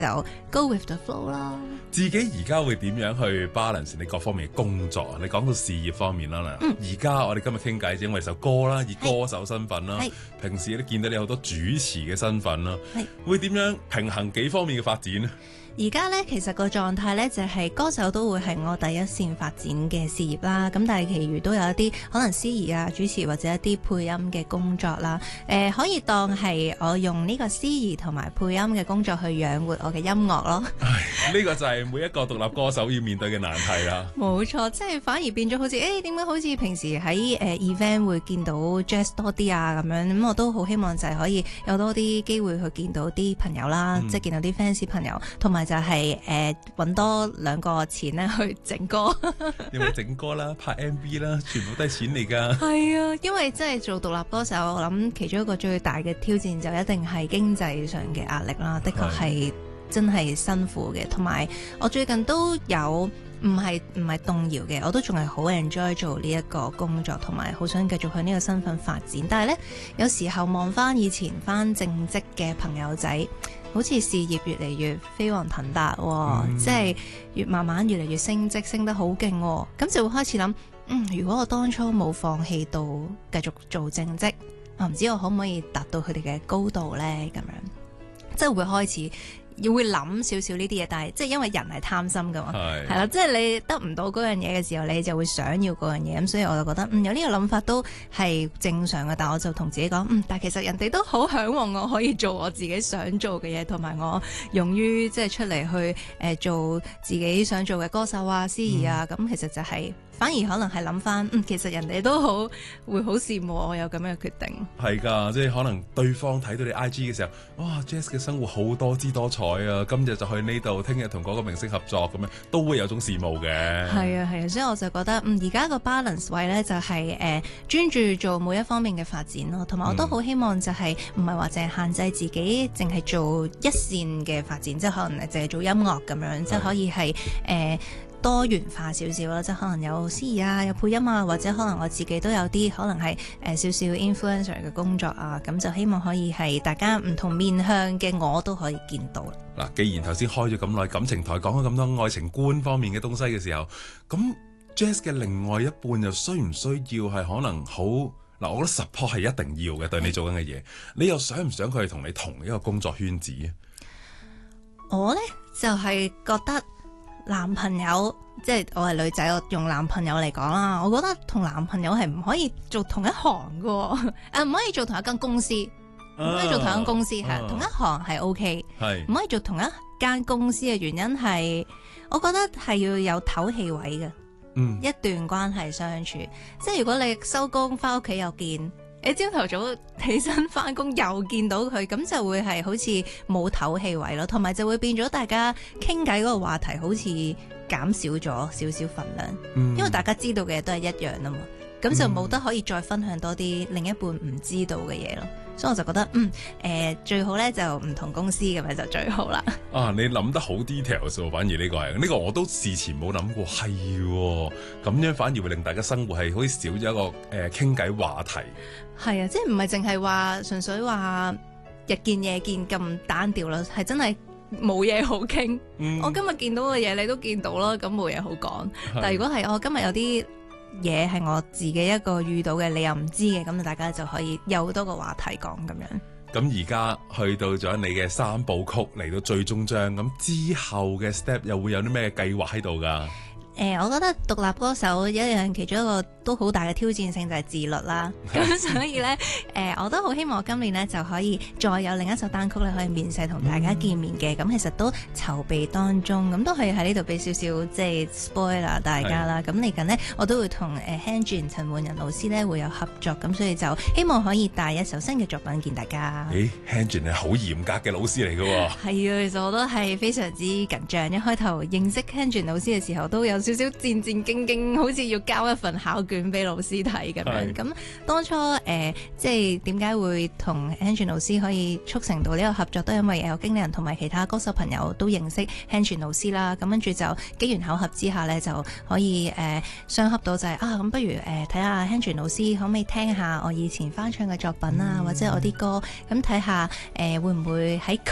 就 go with the flow 啦。 自己而家會點樣去 balance 你各方面嘅工作？你講到事業方面啦，而家我哋今日傾偈，因為首歌啦，以歌手身份啦，平時都見到你好多主持嘅身份啦，會點樣平衡幾方面嘅發展呢？ 而家咧，其實個狀態咧就係歌手都會係我第一線發展嘅事業啦。咁但係其餘都有一啲可能司儀啊、主持或者一啲配音嘅工作啦。可以當係我用呢個司儀同埋配音嘅工作去養活我嘅音樂咯。 呢個就係每一個獨立歌手要面對嘅難題啦。 冇錯，即係反而變咗好似點解好似平時喺event 會見到 jazz 多啲啊咁樣。咁我都好希望就係可以有多啲機會去見到啲朋友啦，即係見到啲 fans 朋友，同埋就係揾多2個錢咧去整歌， 有冇整歌啦、拍 MV 啦，全部都係錢嚟㗎。 係啊，因為真係做獨立歌手，我諗其中一個最大嘅挑戰就一定係經濟上嘅壓力啦。的確係真係辛苦嘅，同埋我最近都有唔係動搖嘅，我都仲係好 enjoy 做呢一個工作，同埋好想繼續向呢個身份發展。但係呢，有時候望翻以前翻正職嘅朋友仔，好似事業越嚟越飛黃騰達，即係慢慢越嚟越升職，升得好勁，咁就會開始諗，如果我當初冇放棄到繼續做正職，我唔知我可唔可以達到佢哋嘅高度呢？咁樣即係會開始會諗少少呢啲嘢，但係即係因為人係貪心噶嘛，係啦，即係你得唔到嗰樣嘢嘅時候，你就會想要嗰樣嘢，咁所以我就覺得有呢個諗法都係正常嘅。但我就同自己講，但係其實人哋都好向往我可以做我自己想做嘅嘢，同埋我勇於即係出嚟去做自己想做嘅歌手啊、司儀啊，咁其實就係反而可能係諗翻，其實人哋都會好羨慕我有咁樣嘅決定。 係㗎，即係可能對方睇到你 IG 嘅時候，哇 Jazz 嘅生活好多姿多彩啊！今日就去呢度，聽日同嗰個明星合作咁樣，都會有種羨慕嘅。係啊，所以我就覺得，而家個 balance 位咧就係專注做每一方面嘅發展咯，同埋我都好希望就係唔係話淨係限制自己，淨係做一線嘅發展，即係可能淨係做音樂咁樣，即係可以係多元化少少啦，即係可能有司儀啊，有配音啊，或者可能我自己都有啲可能係少少 influencer 嘅工作啊，咁就希望可以係大家唔同面向嘅我都可以見到。 嗱，既然頭先開咗咁耐感情台，講咗咁多愛情觀方面嘅東西嘅時候，咁 Jazz 嘅另外一半又需唔需要係可能好嗱？我覺得 support 係一定要嘅，對你做緊嘅嘢，你又想唔想佢係同你同一個工作圈子？ 我呢就係覺得。男朋友即係我係女仔，我用男朋友嚟講啦，我覺得同男朋友係唔可以做同一行嘅，唔可以做同一間公司，唔可以做同一間公司係同一行係 OK，唔可以做同一間公司嘅原因係，我覺得係要有唞氣位嘅，一段關係相處，即係如果你收工翻屋企又見。你朝頭早起身翻工又見到佢，咁就會係好似冇唞氣位咯，同埋就會變咗大家傾偈嗰個話題好似減少咗少少份量，因為大家知道嘅嘢都係一樣啊嘛，咁就冇得可以再分享多啲另一半唔知道嘅嘢咯，所以我就覺得最好咧就唔同公司咁樣就最好啦。啊， 你諗得好 details 喎，反而呢個係呢個我都事前冇諗過，係咁樣反而會令大家生活係好似少咗一個傾偈話題。係啊，即係唔係淨係話純粹話日見夜見咁單調啦，係真係冇嘢好傾。我今日見到嘅嘢你都見到啦，咁冇嘢好講。但係如果係我今日有啲嘢係我自己一個遇到嘅，你又唔知嘅，咁大家就可以有多個話題講咁樣。咁而家去到咗你嘅3部曲嚟到最終章，咁之後嘅 step 又會有啲咩計劃喺度㗎？我覺得獨立歌手一樣其中一個都好大嘅挑戰性就係自律啦。咁所以呢，我都好希望今年呢就可以再有另一首單曲咧可以面世同大家見面嘅。咁其實都籌備當中，咁都可以喺呢度俾少少即係 spoiler 大家啦。咁嚟緊呢，我都會同Henry 陳奐仁老師呢會有合作，咁所以就希望可以帶一首新嘅作品見大家。Henry 係好嚴格嘅老師嚟㗎喎。係啊，其實我都係非常之緊張。一開頭認識 Henry 老師嘅時候都有少少戰戰兢兢，好似要交一份考卷俾老師睇咁樣。咁當初即係點解會同 Henry 老師可以促成到呢個合作，都因為有經理人同埋其他歌手朋友都認識 Henry 老師啦。咁跟住就機緣巧合之下呢，就可以相合到就係咁不如睇下 Henry 老師可唔可以聽下我以前翻唱嘅作品啊，或者我啲歌，咁睇下會唔會喺佢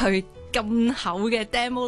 咁厚嘅 demo